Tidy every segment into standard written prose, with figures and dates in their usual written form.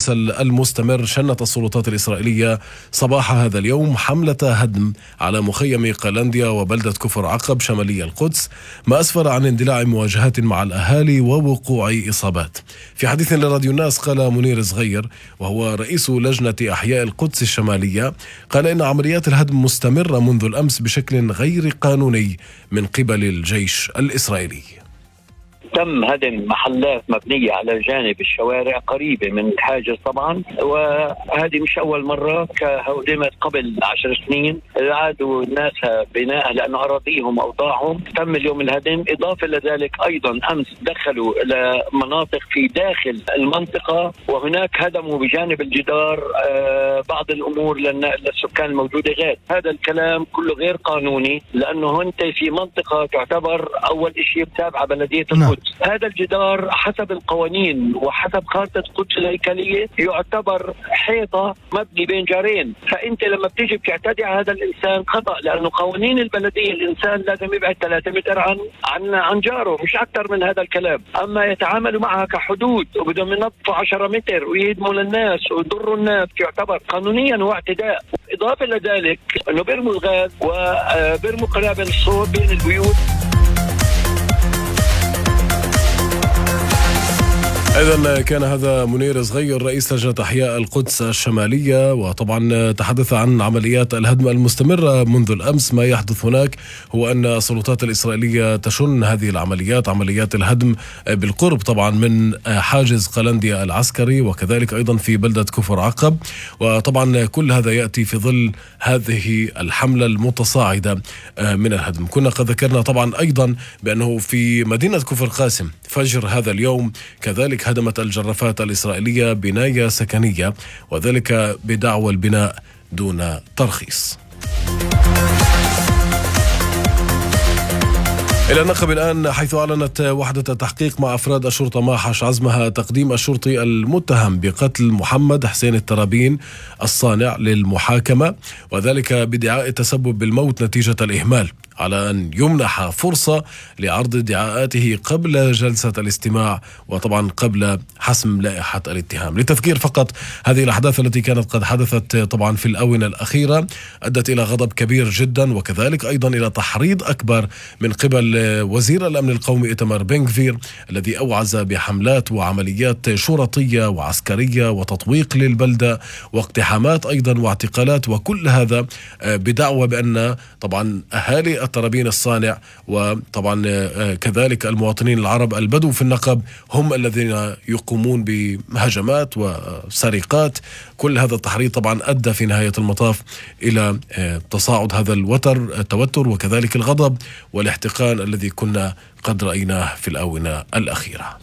المسلسل المستمر، شنت السلطات الإسرائيلية صباح هذا اليوم حملة هدم على مخيم قلنديا وبلدة كفر عقب شمالي القدس، ما أسفر عن اندلاع مواجهات مع الأهالي ووقوع إصابات. في حديث لراديو الناس قال منير صغير وهو رئيس لجنة أحياء القدس الشمالية، قال إن عمليات الهدم مستمرة منذ الأمس بشكل غير قانوني من قبل الجيش الإسرائيلي. تم هدم محلات مبنية على جانب الشوارع قريبة من الحاجز طبعا، وهذه مش أول مرة، هدمت قبل 10 سنين عادوا الناس بناء لأنه أراضيهم أوضاعهم. تم اليوم الهدم. إضافة لذلك أيضا أمس دخلوا إلى مناطق في داخل المنطقة، وهناك هدموا بجانب الجدار بعض الأمور للسكان الموجودة غير. هذا الكلام كله غير قانوني، لأنه أنت في منطقة تعتبر أول شيء تابعة بلدية القدس. هذا الجدار حسب القوانين وحسب خارطة القدس الهيكلية يعتبر حيطة مبني بين جارين، فأنت لما بتيجي بتعتدي على هذا الإنسان خطأ، لأنه قوانين البلدية الإنسان لازم يبعد 3 متر عن جاره، مش أكثر من هذا الكلام. أما يتعاملوا معها كحدود وبدهم ينظفوا 10 متر ويهدموا للناس ويضروا الناس، يعتبر قانونيا هو اعتداء. إضافة لذلك أنه بيرموا الغاز وبيرموا قنابل الصوت بين البيوت. إذن كان هذا منير صغير رئيس لجنة أحياء القدس الشمالية، وطبعا تحدث عن عمليات الهدم المستمرة منذ الأمس. ما يحدث هناك هو أن السلطات الإسرائيلية تشن هذه العمليات، عمليات الهدم بالقرب طبعا من حاجز قلنديا العسكري، وكذلك أيضا في بلدة كفر عقب. وطبعا كل هذا يأتي في ظل هذه الحملة المتصاعدة من الهدم. كنا قد ذكرنا طبعا أيضا بأنه في مدينة كفر قاسم فجر هذا اليوم كذلك هدمت الجرافات الإسرائيلية بناية سكنية، وذلك بدعوى البناء دون ترخيص. إلى النقب الآن، حيث أعلنت وحدة التحقيق مع أفراد الشرطة ماحش عزمها تقديم الشرطي المتهم بقتل محمد حسين الترابين الصانع للمحاكمة، وذلك بادعاء التسبب بالموت نتيجة الإهمال، على أن يمنح فرصة لعرض ادعاءاته قبل جلسة الاستماع، وطبعا قبل حسم لائحة الاتهام. لتذكير فقط، هذه الأحداث التي كانت قد حدثت طبعا في الآونة الأخيرة أدت إلى غضب كبير جدا، وكذلك أيضا إلى تحريض أكبر من قبل وزير الأمن القومي إيتمار بن غفير، الذي أوعز بحملات وعمليات شرطية وعسكرية وتطويق للبلدة واقتحامات أيضا واعتقالات، وكل هذا بدعوى بأن طبعا أهالي الترابين الصانع وطبعا كذلك المواطنين العرب البدو في النقب هم الذين يقومون بهجمات وسرقات. كل هذا التحريض طبعا أدى في نهاية المطاف إلى تصاعد هذا التوتر وكذلك الغضب والاحتقان الذي كنا قد رأيناه في الآونة الأخيرة.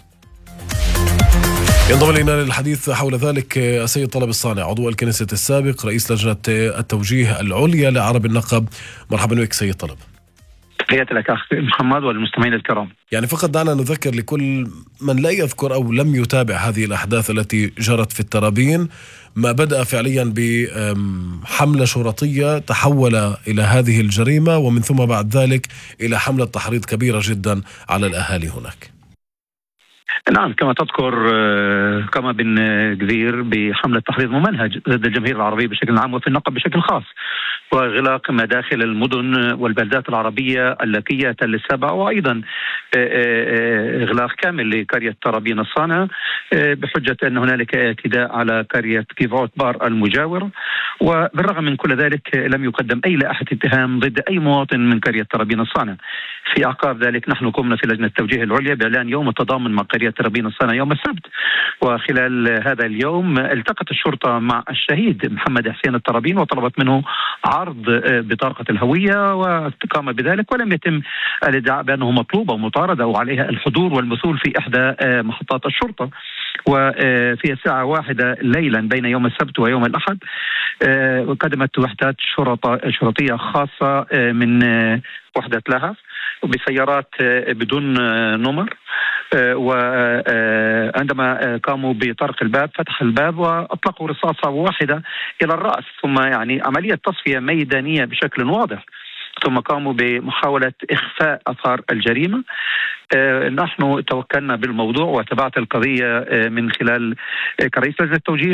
ينضم إلينا للحديث حول ذلك السيد طلب الصانع، عضو الكنيسة السابق، رئيس لجنة التوجيه العليا لعرب النقب. مرحبا بك سيد طلب. تحياتي لك أخ محمد والمستمعين الكرام. يعني فقط دعنا نذكر لكل من لا يذكر أو لم يتابع هذه الأحداث التي جرت في الترابين، ما بدأ فعليا بحملة شرطية تحول إلى هذه الجريمة، ومن ثم بعد ذلك إلى حملة تحريض كبيرة جدا على الأهالي هناك. نعم، كما تذكر كما بن غفير بحملة تحريض ممنهج ضد الجماهير العربية بشكل عام وفي النقب بشكل خاص، وإغلاق مداخل المدن والبلدات العربية التي للسبع، وأيضا إغلاق كامل لقرية ترابين الصانع بحجة أن هنالك اعتداء على قرية كيفوت بار المجاور. وبالرغم من كل ذلك لم يقدم أي لائحة اتهام ضد أي مواطن من قرية ترابين الصانع. في أعقاب ذلك نحن قمنا في لجنة التوجيه العليا بإعلان يوم التضامن مع قرية ترابين الصانع يوم السبت، وخلال هذا اليوم التقت الشرطة مع الشهيد محمد حسين الترابين وطلبت منه عرض بطاقة الهوية، وقام بذلك، ولم يتم الادعاء بأنه مطلوب أو مطارد أو عليها الحضور والمثول في إحدى محطات الشرطة. وفي الساعة 1 ليلا بين يوم السبت ويوم الأحد قدمت وحدات شرطية خاصة من وحدة لهف بسيارات بدون نمر، وعندما قاموا بطرق الباب فتح الباب وأطلقوا رصاصة واحدة إلى الرأس، ثم يعني عملية تصفية ميدانية بشكل واضح، ثم قاموا بمحاولة إخفاء أثار الجريمة. نحن توكلنا بالموضوع وتابعت القضية من خلال كرئيس لجنة التوجيه